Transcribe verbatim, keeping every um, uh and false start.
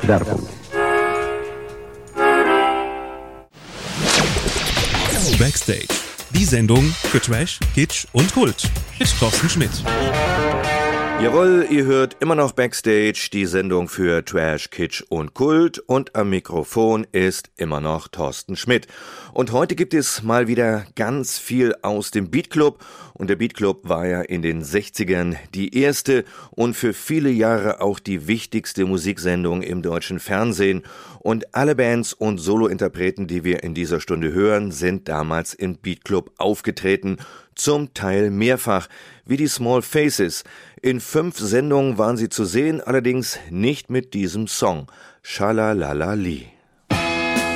Werbung. Backstage. Die Sendung für Trash, Kitsch und Kult. Mit Thorsten Schmidt. Jawohl, ihr hört immer noch Backstage, die Sendung für Trash, Kitsch und Kult, und am Mikrofon ist immer noch Thorsten Schmidt. Und heute gibt es mal wieder ganz viel aus dem Beat Club, und der Beat Club war ja in den sechzigern die erste und für viele Jahre auch die wichtigste Musiksendung im deutschen Fernsehen, und alle Bands und Solointerpreten, die wir in dieser Stunde hören, sind damals im Beat Club aufgetreten, zum Teil mehrfach, wie die Small Faces. In fünf Sendungen waren sie zu sehen, allerdings nicht mit diesem Song, Schalalalali.